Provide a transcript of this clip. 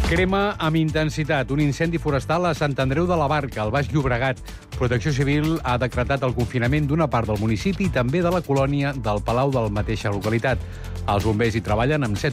Crema amb intensitat un incendi forestal a Sant Andreu de la Barca, al Baix Llobregat. Protecció Civil ha decretat el confinament d'una part del municipi i també de la colònia del Palau de la mateixa localitat. Els bombers hi treballen amb 7